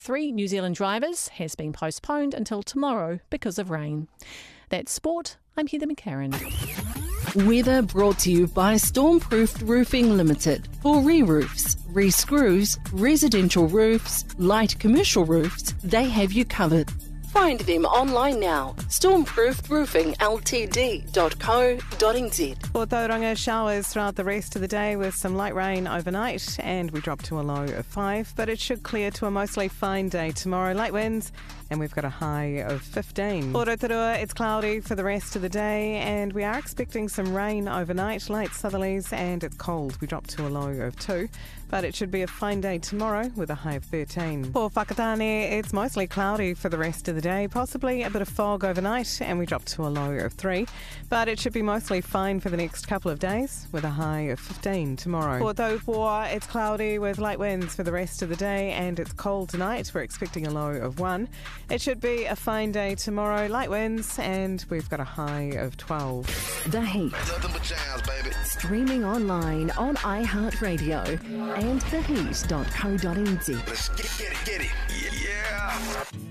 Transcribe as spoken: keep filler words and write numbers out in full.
Three New Zealand drivers has been postponed until tomorrow because of rain. That's sport. I'm Heather McCarran. Weather brought to you by Stormproofed Roofing Limited. For re-roofs, re-screws, residential roofs, light commercial roofs, they have you covered. Find them online now. stormproofed roofing l t d dot co dot n z. For Tauranga, showers throughout the rest of the day with some light rain overnight, and we drop to a low of five, but it should clear to a mostly fine day tomorrow. Light winds, and we've got a high of fifteen. For Rotorua, it's cloudy for the rest of the day, and we are expecting some rain overnight, light southerlies, and it's cold. We drop to a low of two, but it should be a fine day tomorrow with a high of thirteen. For Whakatane, it's mostly cloudy for the rest of the day, possibly a bit of fog overnight, and we drop to a low of three, but it should be mostly fine for the next couple of days with a high of fifteen tomorrow. For Taupua, it's cloudy with light winds for the rest of the day, and it's cold tonight. We're expecting a low of one. It should be a fine day tomorrow, light winds, and we've got a high of twelve. The Heat. Nothing but jazz, baby. Streaming online on iHeartRadio and the heat dot co dot n z. Let's get it, get it. Yeah.